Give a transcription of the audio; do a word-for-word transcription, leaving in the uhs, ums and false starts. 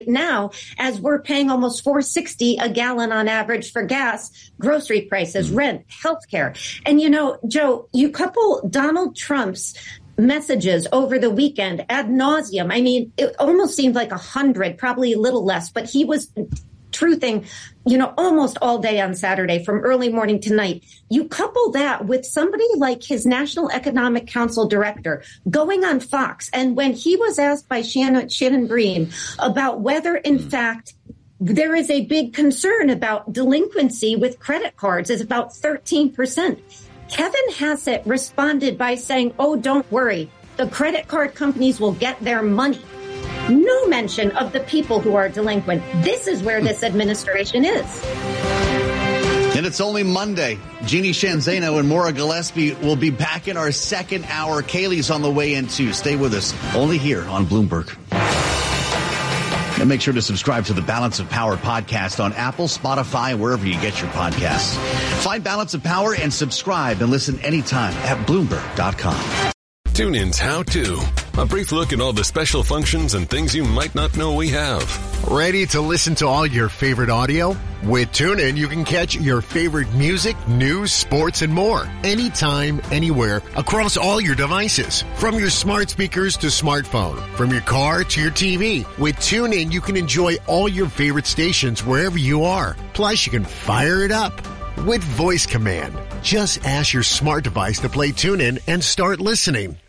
now, as we're paying almost four dollars and sixty cents a gallon on average for gas, grocery prices, rent, healthcare. And, you know, Joe, you couple Donald Trump's messages over the weekend ad nauseum. I mean, it almost seemed like a hundred, probably a little less, but he was truthing, you know, almost all day on Saturday from early morning to night. You couple that with somebody like his National Economic Council director going on Fox. And when he was asked by Shannon, Shannon Bream about whether, in mm. fact, there is a big concern about delinquency with credit cards, is about thirteen percent. Kevin Hassett responded by saying, oh, don't worry, the credit card companies will get their money. No mention of the people who are delinquent. This is where this administration is. And it's only Monday. Jeannie Shanzano and Maura Gillespie will be back in our second hour. Kaylee's on the way in, too. Stay with us, only here on Bloomberg. And make sure to subscribe to the Balance of Power podcast on Apple, Spotify, wherever you get your podcasts. Find Balance of Power and subscribe and listen anytime at Bloomberg dot com. TuneIn's How To. A brief look at all the special functions and things you might not know we have. Ready to listen to all your favorite audio? With TuneIn, you can catch your favorite music, news, sports, and more. Anytime, anywhere, across all your devices. From your smart speakers to smartphone. From your car to your T V. With TuneIn, you can enjoy all your favorite stations wherever you are. Plus, you can fire it up with voice command. Just ask your smart device to play TuneIn and start listening.